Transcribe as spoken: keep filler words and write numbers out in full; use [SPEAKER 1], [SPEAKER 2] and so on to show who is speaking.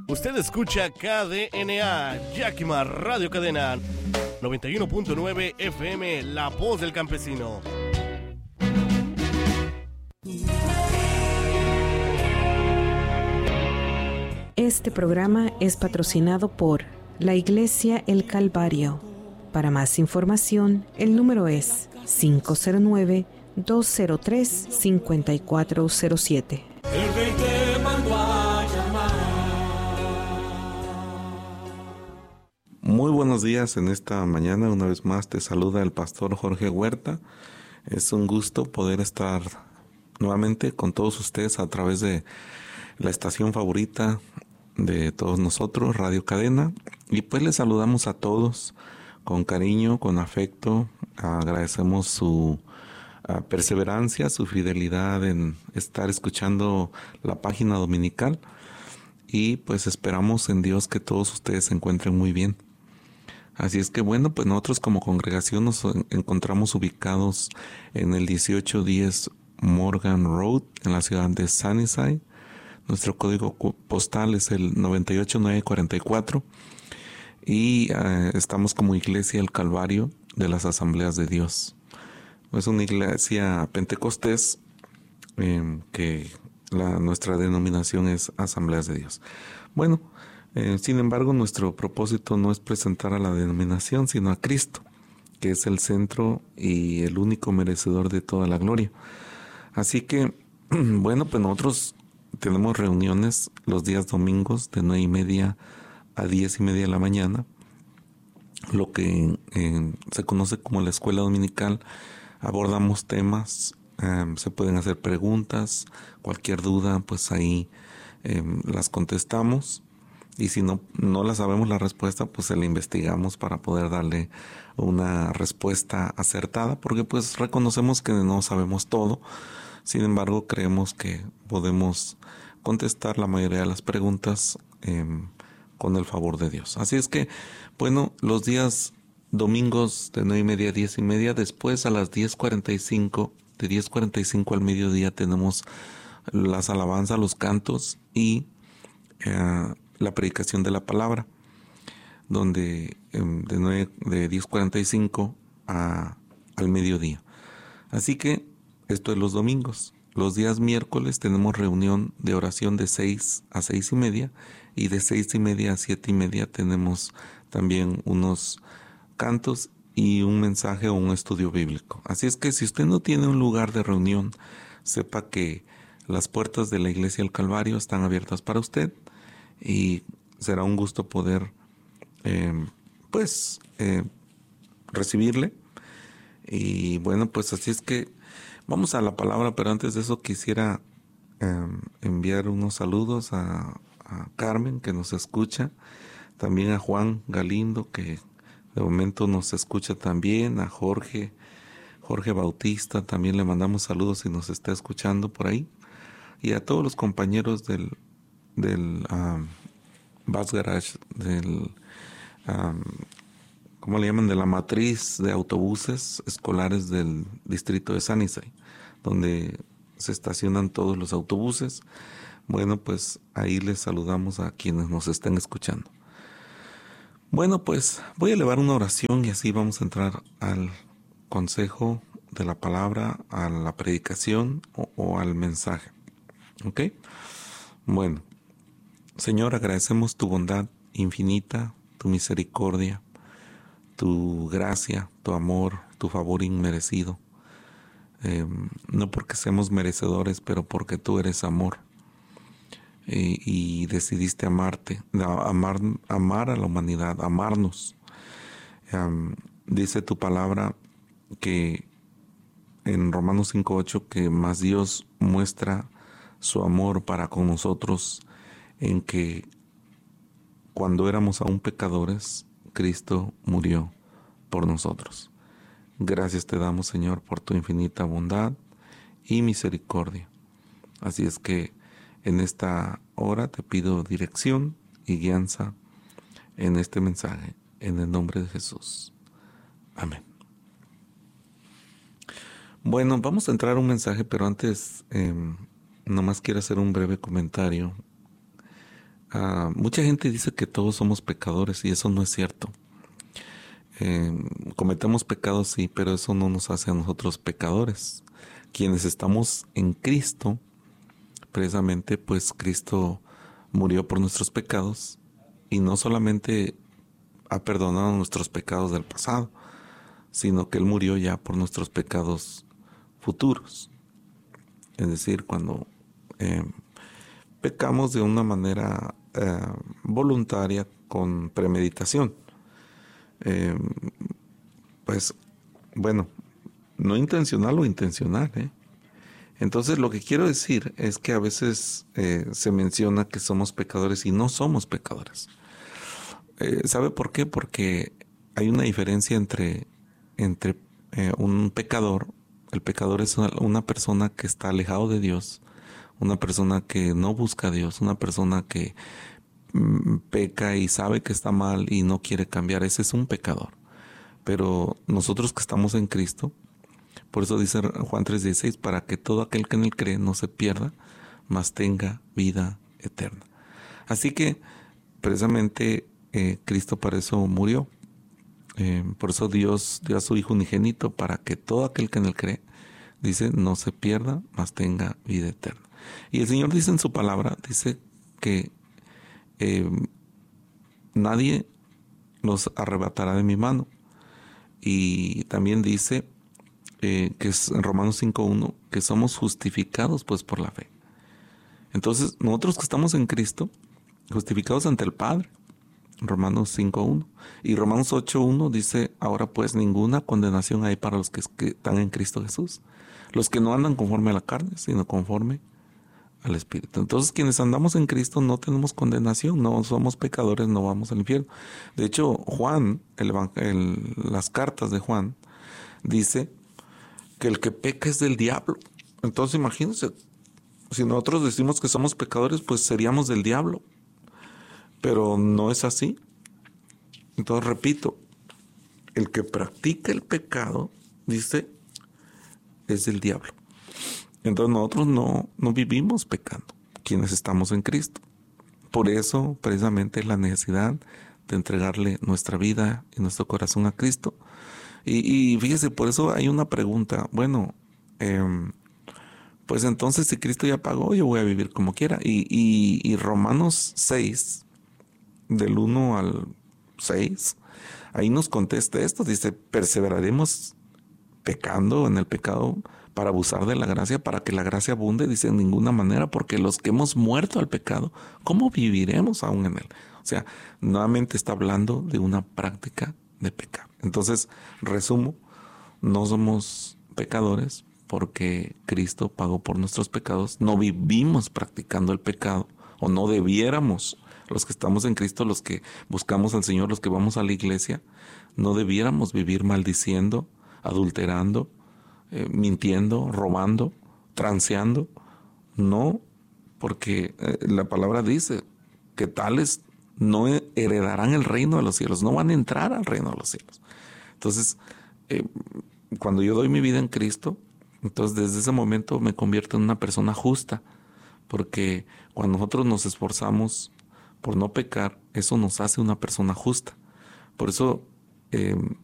[SPEAKER 1] Usted escucha K D N A, Yakima Radio Cadena, noventa y uno punto nueve F M, La Voz del Campesino.
[SPEAKER 2] Este programa es patrocinado por la Iglesia El Calvario. Para más información, el número es cinco cero nueve, dos cero tres, cinco cuatro cero siete.
[SPEAKER 3] El rey te mandó a llamar.
[SPEAKER 4] Muy buenos días en esta mañana. Una vez más te saluda el pastor Jorge Huerta. Es un gusto poder estar nuevamente con todos ustedes a través de la estación favorita de todos nosotros, Radio Cadena. Y pues les saludamos a todos con cariño, con afecto. Agradecemos su uh, perseverancia, su fidelidad en estar escuchando la página dominical. Y pues esperamos en Dios que todos ustedes se encuentren muy bien. Así es que bueno, pues nosotros como congregación nos encontramos ubicados en el dieciocho diez Morgan Road, en la ciudad de Sunnyside. Nuestro código postal es el noventa y ocho mil novecientos cuarenta y cuatro y uh, estamos como Iglesia El Calvario de las Asambleas de Dios. Es una iglesia pentecostés eh, que la, nuestra denominación es Asambleas de Dios. Bueno, Eh, sin embargo, nuestro propósito no es presentar a la denominación, sino a Cristo, que es el centro y el único merecedor de toda la gloria. Así que, bueno, pues nosotros tenemos reuniones los días domingos de nueve y media a diez y media de la mañana, lo que eh, se conoce como la escuela dominical. Abordamos temas, eh, se pueden hacer preguntas, cualquier duda, pues ahí eh, las contestamos. Y si no, no la sabemos la respuesta, pues se la investigamos para poder darle una respuesta acertada, porque pues reconocemos que no sabemos todo. Sin embargo, creemos que podemos contestar la mayoría de las preguntas eh, con el favor de Dios. Así es que, bueno, los días domingos de nueve y media a diez y media, después a las diez cuarenta y cinco, de diez cuarenta y cinco al mediodía tenemos las alabanzas, los cantos y eh, la predicación de la palabra, donde eh, de, nueve, de diez cuarenta y cinco a, al mediodía. Así que esto es los domingos. Los días miércoles tenemos reunión de oración de seis a seis y media, y de seis y media a siete y media tenemos también unos cantos y un mensaje o un estudio bíblico. Así es que si usted no tiene un lugar de reunión, sepa que las puertas de la Iglesia del Calvario están abiertas para usted. Y será un gusto poder, eh, pues, eh, recibirle. Y bueno, pues así es que vamos a la palabra, pero antes de eso quisiera eh, enviar unos saludos a, a Carmen, que nos escucha, también a Juan Galindo, que de momento nos escucha también, a Jorge, Jorge Bautista, también le mandamos saludos si nos está escuchando por ahí, y a todos los compañeros del del um, Bus Garage, del, um, ¿cómo le llaman? De la matriz de autobuses escolares del distrito de Sunnyside, donde se estacionan todos los autobuses. Bueno, pues ahí les saludamos a quienes nos estén escuchando. Bueno, pues voy a elevar una oración y así vamos a entrar al consejo de la palabra, a la predicación o, o al mensaje. ¿Ok? Bueno. Señor, agradecemos tu bondad infinita, tu misericordia, tu gracia, tu amor, tu favor inmerecido. Eh, no porque seamos merecedores, pero porque tú eres amor. Eh, y decidiste amarte, amar, amar a la humanidad, amarnos. Um, dice tu palabra que en Romanos cinco ocho que más Dios muestra su amor para con nosotros, en que cuando éramos aún pecadores, Cristo murió por nosotros. Gracias te damos, Señor, por tu infinita bondad y misericordia. Así es que en esta hora te pido dirección y guianza en este mensaje, en el nombre de Jesús. Amén. Bueno, vamos a entrar a un mensaje, pero antes eh, nomás quiero hacer un breve comentario. Uh, mucha gente dice que todos somos pecadores y eso no es cierto. Eh, cometemos pecados, sí, pero eso no nos hace a nosotros pecadores. Quienes estamos en Cristo, precisamente, pues Cristo murió por nuestros pecados y no solamente ha perdonado nuestros pecados del pasado, sino que Él murió ya por nuestros pecados futuros. Es decir, cuando eh, pecamos de una manera eh, voluntaria, con premeditación. Eh, pues, bueno, no intencional o intencional, ¿eh? Entonces, lo que quiero decir es que a veces eh, se menciona que somos pecadores y no somos pecadores. Eh, ¿Sabe por qué? Porque hay una diferencia entre, entre eh, un pecador. El pecador es una, una persona que está alejado de Dios, una persona que no busca a Dios, una persona que mm, peca y sabe que está mal y no quiere cambiar. Ese es un pecador. Pero nosotros que estamos en Cristo, por eso dice Juan tres dieciséis, para que todo aquel que en Él cree no se pierda, mas tenga vida eterna. Así que, precisamente, eh, Cristo para eso murió. Eh, por eso Dios dio a su Hijo unigénito, para que todo aquel que en Él cree, dice, no se pierda, mas tenga vida eterna. Y el Señor dice en su palabra, dice que eh, nadie los arrebatará de mi mano. Y también dice eh, que es en Romanos cinco uno, que somos justificados pues por la fe. Entonces, nosotros que estamos en Cristo, justificados ante el Padre, Romanos cinco uno. Y Romanos ocho uno dice, ahora pues ninguna condenación hay para los que, que están en Cristo Jesús, los que no andan conforme a la carne, sino conforme al Espíritu. Entonces, quienes andamos en Cristo no tenemos condenación, no somos pecadores, no vamos al infierno. De hecho, Juan, el, el, las cartas de Juan, dice que el que peca es del diablo. Entonces, imagínense, si nosotros decimos que somos pecadores, pues seríamos del diablo. Pero no es así. Entonces, repito, el que practica el pecado, dice, es del diablo. Entonces nosotros no, no vivimos pecando, quienes estamos en Cristo. Por eso, precisamente, la necesidad de entregarle nuestra vida y nuestro corazón a Cristo. Y, y fíjese, por eso hay una pregunta. Bueno, eh, pues entonces si Cristo ya pagó, yo voy a vivir como quiera. Y, y, y Romanos seis, del uno al seis, ahí nos contesta esto. Dice, perseveraremos pecando en el pecado para abusar de la gracia, para que la gracia abunde. Dice, en ninguna manera, porque los que hemos muerto al pecado, ¿cómo viviremos aún en él? O sea, nuevamente está hablando de una práctica de pecado. Entonces, resumo, no somos pecadores porque Cristo pagó por nuestros pecados. No vivimos practicando el pecado, o no debiéramos. Los que estamos en Cristo, los que buscamos al Señor, los que vamos a la iglesia, no debiéramos vivir maldiciendo, adulterando, Eh, mintiendo, robando, transeando. No, porque eh, la palabra dice que tales no heredarán el reino de los cielos, no van a entrar al reino de los cielos. Entonces, eh, cuando yo doy mi vida en Cristo, entonces desde ese momento me convierto en una persona justa, porque cuando nosotros nos esforzamos por no pecar, eso nos hace una persona justa. Por eso eh,